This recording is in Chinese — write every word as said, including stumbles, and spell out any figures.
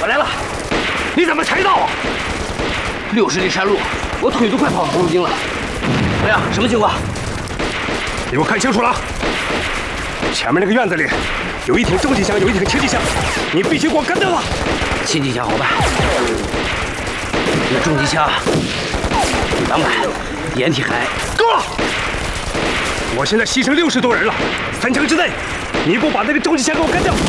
我来了，你怎么才到啊？六十里山路，我腿都快跑红筋了。怎么样？什么情况？ 你给我看清楚了，前面那个院子里有一挺重机枪，有一挺轻机枪，你必须给我跟着我。 轻机枪好办，那重机枪两百，掩体还够了！我现在牺牲六十多人了，三枪之内，你不把那个重机枪给我干掉！